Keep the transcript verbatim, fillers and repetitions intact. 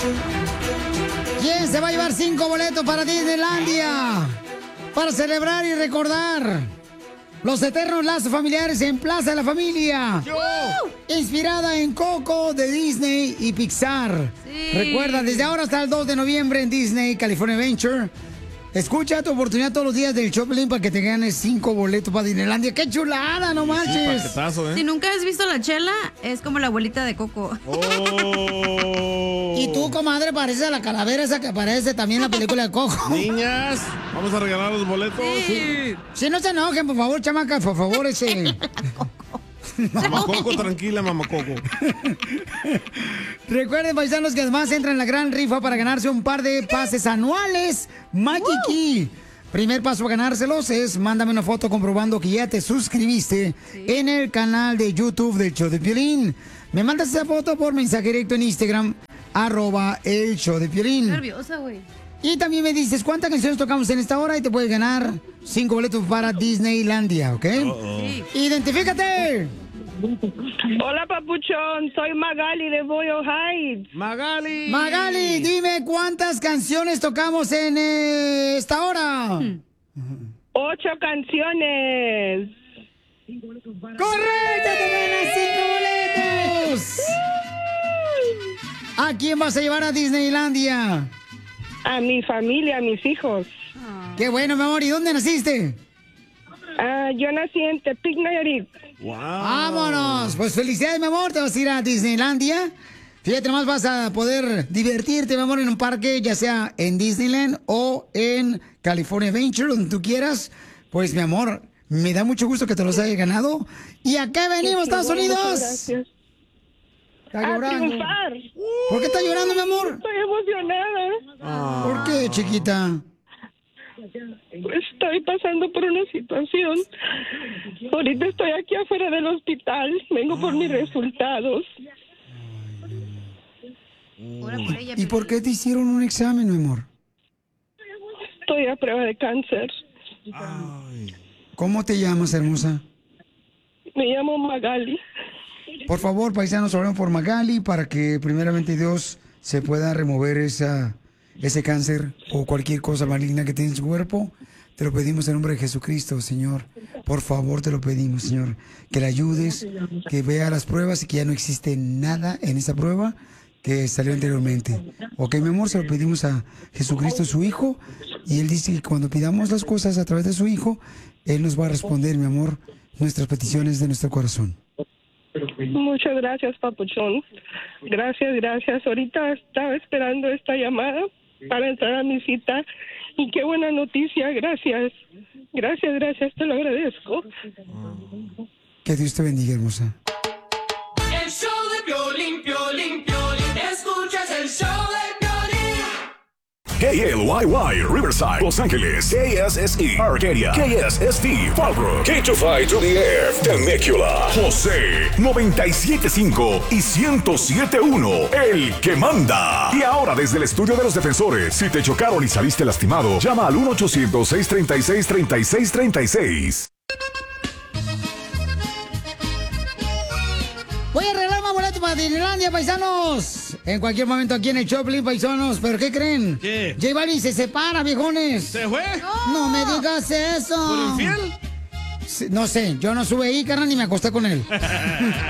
¿Quién se va a llevar cinco boletos para Disneylandia? Para celebrar y recordar los eternos lazos familiares en Plaza de la Familia. ¡Yo! Inspirada en Coco de Disney y Pixar. Sí. Recuerda, desde ahora hasta el dos de noviembre en Disney, California Adventure. Escucha tu oportunidad todos los días del Choplin para que te ganes cinco boletos para Disneylandia. ¡Qué chulada, no manches! Sí, paquetazo, ¿eh? Si nunca has visto la Chela, es como la abuelita de Coco. Oh. Y tú, comadre, pareces a la calavera esa que aparece también en la película de Coco. Niñas, vamos a regalar los boletos. Sí. Si no se enojen, por favor, chamacas, por favor, ese... Mamá Coco, tranquila, mamá Coco. Recuerden, paisanos, que además entran en la gran rifa para ganarse un par de pases anuales Magic Key. Primer paso para ganárselos es mándame una foto comprobando que ya te suscribiste sí. en el canal de YouTube del Show de Piolín. Me mandas esa foto por mensaje directo en Instagram, arroba el Show de Piolín. Nerviosa, güey. Y también me dices cuántas canciones tocamos en esta hora y te puedes ganar cinco boletos para Disneylandia, ¿ok? Sí. ¡Identifícate! Hola, papuchón. Soy Magali de Boyle Heights. Magali. Magali, dime cuántas canciones tocamos en eh, esta hora. Ocho canciones. ¡Correcto! ¡Te ganas cinco boletos! ¿A quién vas a llevar a Disneylandia? A mi familia, a mis hijos. ¡Qué bueno, mi amor! ¿Y dónde naciste? Uh, yo nací en Tepic, Nayarit. Wow. ¡Vámonos! Pues felicidades, mi amor. Te vas a ir a Disneylandia. Fíjate, nomás vas a poder divertirte, mi amor, en un parque, ya sea en Disneyland o en California Adventure, donde tú quieras. Pues, mi amor, me da mucho gusto que te los hayas ganado. ¿Y a qué venimos, Estados Unidos? Gracias. Está llorando. A triunfar. ¿Por qué está llorando, mi amor? Estoy emocionada. Ah. ¿Por qué, chiquita? Estoy pasando por una situación. Ahorita estoy aquí afuera del hospital. Vengo por mis resultados. ¿Y por qué te hicieron un examen, mi amor? Estoy a prueba de cáncer. Ay. ¿Cómo te llamas, hermosa? Me llamo Magali. Por favor, paisanos, oren por Magali para que primeramente Dios se pueda remover esa, ese cáncer o cualquier cosa maligna que tiene en su cuerpo. Te lo pedimos en nombre de Jesucristo, Señor. Por favor, te lo pedimos, Señor. Que le ayudes, que vea las pruebas y que ya no existe nada en esa prueba que salió anteriormente. Ok, mi amor, se lo pedimos a Jesucristo, su Hijo. Y Él dice que cuando pidamos las cosas a través de su Hijo, Él nos va a responder, mi amor, nuestras peticiones de nuestro corazón. Muchas gracias, papuchón. Gracias, gracias. Ahorita estaba esperando esta llamada para entrar a mi cita. Y qué buena noticia, gracias. Gracias, gracias, te lo agradezco. Que Dios te bendiga, hermosa. El show de Piolín, Piolín, Piolín. Escuchas el show de Piolín. K L Y Y, Riverside, Los Ángeles. K S S E, Arcadia. K S S T, Fallbrook. K two five to the F, Temecula. José, noventa y siete punto cinco y ciento siete punto uno, el que manda. Y ahora desde el estudio de los defensores, si te chocaron y saliste lastimado, llama al uno ochocientos, seiscientos treinta y seis, treinta y seis treinta y seis. Voy a arreglar más boletos para Disneylandia, paisanos. En cualquier momento aquí en el Choplin, paisanos. ¿Pero qué creen? ¿Qué? J Balvin se separa, viejones. ¿Se fue? No, no me digas eso. ¿Por infiel? No sé, yo no sube ahí, carnal, ni me acosté con él.